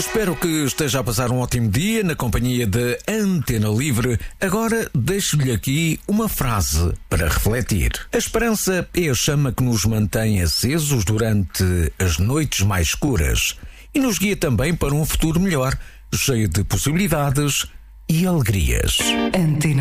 Espero que esteja a passar um ótimo dia na companhia da Antena Livre. Agora deixo-lhe aqui uma frase para refletir. A esperança é a chama que nos mantém acesos durante as noites mais escuras e nos guia também para um futuro melhor, cheio de possibilidades e alegrias. Antena